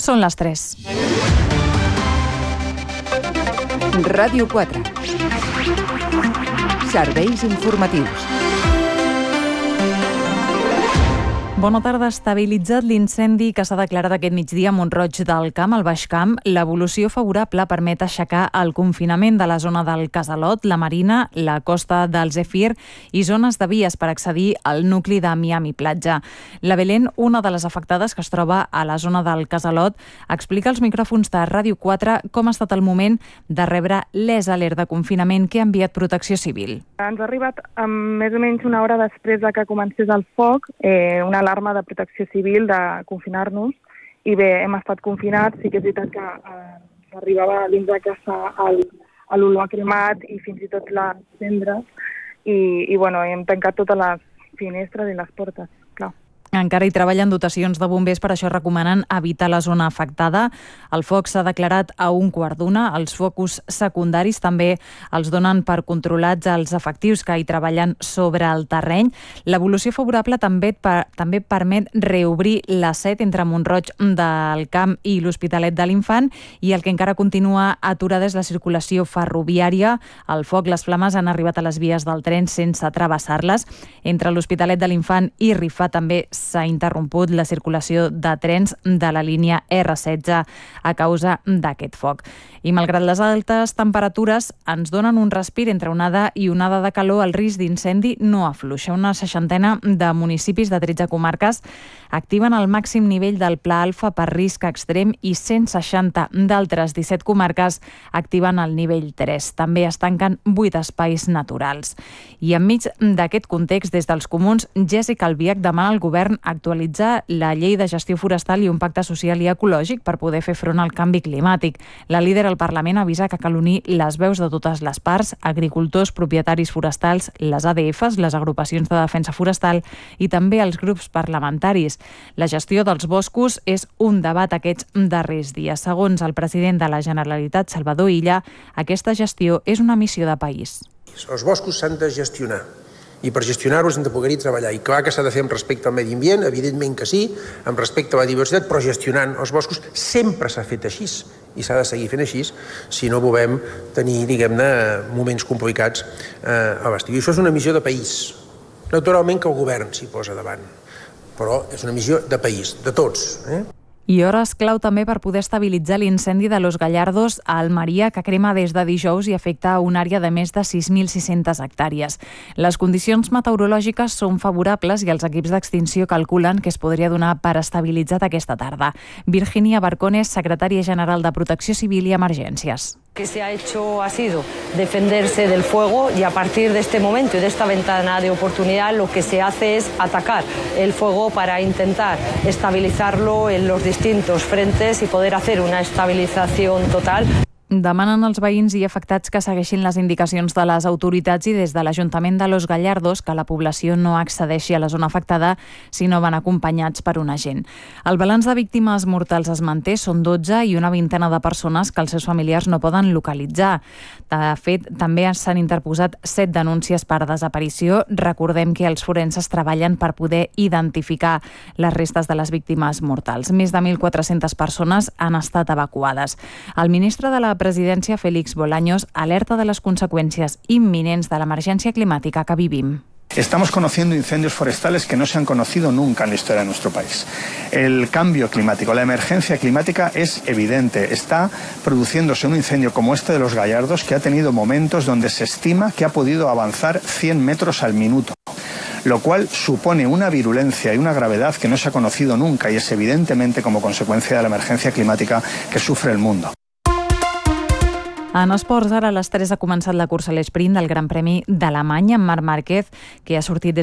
Són les 3. Ràdio 4. Serveis informatius. Bona tarda. Estabilitzat l'incendi que s'ha declarat aquest migdia a Mont-roig del Camp, al Baix Camp, l'evolució favorable permet aixecar el confinament de la zona del Casalot, la Marina, la costa del Zèfir i zones de vies per accedir al nucli de Miami Platja. La Belén, una de les afectades que es troba a la zona del Casalot, explica als micròfons de Ràdio 4 com ha estat el moment de rebre les alert de confinament que ha enviat Protecció Civil. Ens ha arribat més o menys una hora després de que comencés el foc, una alarma de Protecció Civil de confinar-nos, i bé, hem estat confinats. Sí que és veritat que arribava dins de casa l'olor cremat i fins i tot les cendres, i bueno, hem tancat totes les finestres i les portes, clar. Encara hi treballen dotacions de bombers, per això recomanen evitar la zona afectada. El foc s'ha declarat a 1:15. Els focus secundaris també els donen per controlats els efectius que hi treballen sobre el terreny. L'evolució favorable també permet reobrir la 7 entre Mont-roig del Camp i l'Hospitalet de l'Infant, i el que encara continua aturada és la circulació ferroviària. El foc, les flames han arribat a les vies del tren sense travessar-les. Entre l'Hospitalet de l'Infant i Rifà també s'ha interromput la circulació de trens de la línia R16 a causa d'aquest foc. I malgrat les altes temperatures ens donen un respir entre onada i onada de calor, el risc d'incendi no afluixa. Una 60ena de municipis de 13 comarques activen el màxim nivell del Pla Alfa per risc extrem i 160 d'altres 17 comarques activen el nivell 3. També es tanquen 8 espais naturals. I enmig d'aquest context, des dels comuns, Jessica Albiach demana al govern actualitzar la llei de gestió forestal i un pacte social i ecològic per poder fer front al canvi climàtic. La líder al Parlament avisa que cal unir les veus de totes les parts, agricultors, propietaris forestals, les ADFs, les agrupacions de defensa forestal i també els grups parlamentaris. La gestió dels boscos és un debat aquests darrers dies. Segons el president de la Generalitat, Salvador Illa, aquesta gestió és una missió de país. Els boscos s'han de gestionar, i per gestionar-los hem de poder-hi treballar. I clar que s'ha de fer amb respecte al medi ambient, evidentment que sí, amb respecte a la diversitat, però gestionant els boscos. Sempre s'ha fet així i s'ha de seguir fent així si no volem tenir, diguem-ne, moments complicats a l'estiu. I això és una missió de país. Naturalment que el govern s'hi posa davant, però és una missió de país, de tots. I hores clau també per poder estabilitzar l'incendi de Los Gallardos a Almeria, que crema des de dijous i afecta una àrea de més de 6.600 hectàrees. Les condicions meteorològiques són favorables i els equips d'extinció calculen que es podria donar per estabilitzat aquesta tarda. Virginia Barcones, secretària general de Protecció Civil i Emergències. Lo que se ha hecho ha sido defenderse del fuego, y a partir de este momento y de esta ventana de oportunidad lo que se hace es atacar el fuego para intentar estabilizarlo en los distintos frentes y poder hacer una estabilización total. Demanen als veïns i afectats que segueixin les indicacions de les autoritats i des de l'Ajuntament de Los Gallardos que la població no accedeixi a la zona afectada si no van acompanyats per un agent. El balanç de víctimes mortals es manté, són 12 i una vintena de persones que els seus familiars no poden localitzar. De fet, també s'han interposat 7 denúncies per desaparició. Recordem que els forenses treballen per poder identificar les restes de les víctimes mortals. Més de 1.400 persones han estat evacuades. El ministre de la Presidència, Félix Bolaños, alerta de les conseqüències imminents de l'emergència climàtica que vivim. Estamos conociendo incendios forestales que no se han conocido nunca en la historia de nuestro país. El cambio climático, la emergencia climática es evidente. Está produciéndose un incendio como este de Los Gallardos que ha tenido momentos donde se estima que ha podido avanzar 100 metros al minuto, lo cual supone una virulencia y una gravedad que no se ha conocido nunca y es evidentemente como consecuencia de la emergencia climática que sufre el mundo. En esports, ara a les 3 ha començat la cursa a l'esprint del Gran Premi d'Alemanya amb Marc Márquez, que ha sortit des